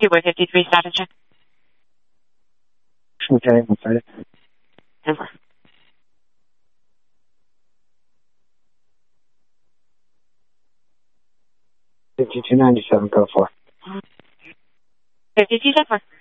Cuba 53 status check. Okay, one second. 10-4. 5297, go for. 52 10-4.